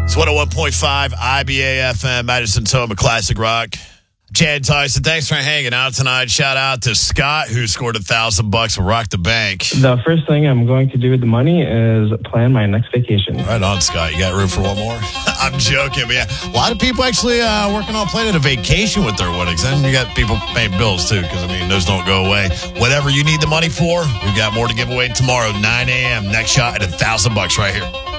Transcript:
It's 101.5 IBA FM, Madison Toma Classic Rock. Chad Tyson, thanks for hanging out tonight. Shout out to Scott, who scored $1,000 for Rock the Bank. The first thing I'm going to do with the money is plan my next vacation. Right on, Scott. You got room for one more? I'm joking, but yeah. A lot of people actually working on planning a vacation with their weddings. And you got people paying bills, too, because, those don't go away. Whatever you need the money for, we've got more to give away tomorrow, 9 a.m. Next shot at $1,000 right here.